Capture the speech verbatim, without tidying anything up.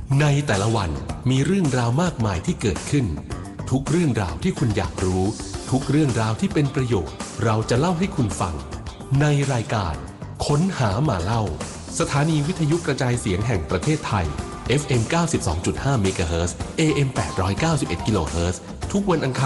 ในแต่ละวันมีเรื่องราวมากมายที่เกิดขึ้นทุกเรื่องราวที่คุณอยากรู้ทุกเรื่องราวที่เป็นประโยชน์เราจะเล่าให้คุณฟังในรายการค้นหามาเล่าสถานีวิทยุกระจายเสียงแห่งประเทศไทย เอฟ เอ็ม เก้าสิบสองจุดห้า เมกะเฮิรตซ์ เอ เอ็ม แปดร้อยเก้าสิบเอ็ด กิโลเฮิรตซ์ทุกวันอังคาร